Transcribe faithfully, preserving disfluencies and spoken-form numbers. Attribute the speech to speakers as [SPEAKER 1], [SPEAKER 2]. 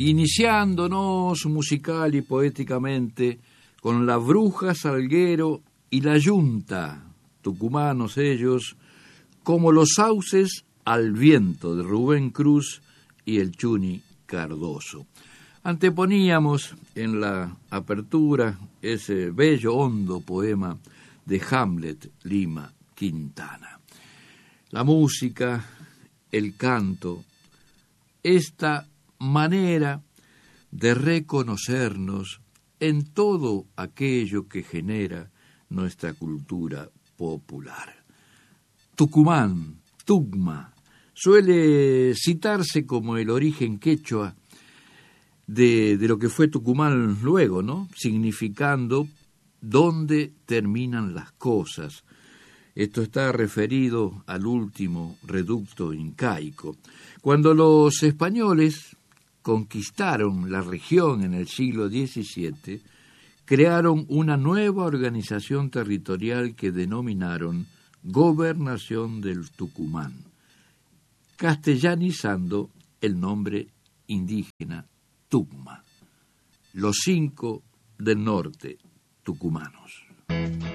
[SPEAKER 1] iniciándonos musical y poéticamente con La Bruja Salguero y La Yunta, tucumanos ellos, como los sauces al viento de Rubén Cruz y el Chuni Cardoso. Anteponíamos en la apertura ese bello hondo poema de Hamlet Lima Quintana. La música, el canto, esta manera de reconocernos en todo aquello que genera nuestra cultura popular. Tucumán, Tugma, suele citarse como el origen quechua de, de lo que fue Tucumán luego, ¿no? Significando dónde terminan las cosas. Esto está referido al último reducto incaico. Cuando los españoles conquistaron la región en el siglo diecisiete, crearon una nueva organización territorial que denominaron Gobernación del Tucumán, castellanizando el nombre indígena Tugma, los cinco del norte tucumanos.